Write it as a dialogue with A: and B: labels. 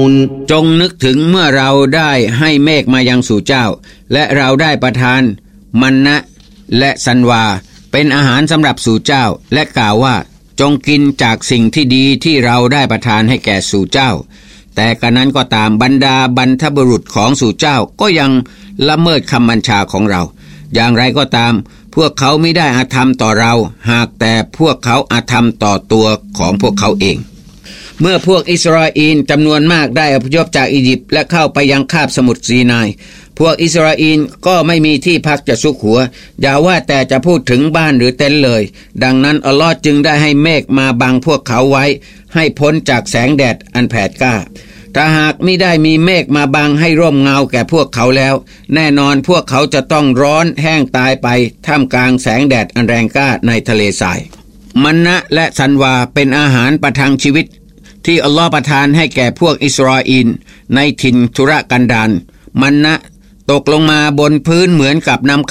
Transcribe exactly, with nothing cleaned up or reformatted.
A: จงนึกถึงเมื่อเราได้ให้เมฆมายังสู่เจ้าและเราได้ประทานมัณนะและสันวาเป็นอาหารสำหรับสู่เจ้าและกล่าวว่าจงกินจากสิ่งที่ดีที่เราได้ประทานให้แก่สู่เจ้าแต่กระนั้นก็ตามบรรดาบรรพบุรุษของสู่เจ้าก็ยังละเมิดคำบัญชาของเราอย่างไรก็ตามพวกเขาไม่ได้อาธรรมต่อเราหากแต่พวกเขาอาธรรมต่อตัวของพวกเขาเองเมื่อพวกอิสราเอลจำนวนมากได้อพยพจากอียิปต์และเข้าไปยังคาบสมุทรซีนายพวกอิสราเอลก็ไม่มีที่พักจะซุกหัวอย่าว่าแต่จะพูดถึงบ้านหรือเต็นท์เลยดังนั้นอัลลอฮ์จึงได้ให้เมฆมาบังพวกเขาไว้ให้พ้นจากแสงแดดอันแผดกล้าถ้าหากมิได้มีเมฆมาบังให้ร่มเงาแก่พวกเขาแล้วแน่นอนพวกเขาจะต้องร้อนแห้งตายไปท่ามกลางแสงแดดอันแรงกล้าในทะเลทรายมัณนะและสันวาเป็นอาหารประทังชีวิตที่อัลลอฮ์ประทานให้แก่พวกอิสราเอลในถิ่นทุรกันดารมัณนะตกลงมาบนพื้นเหมือนกับน้ำ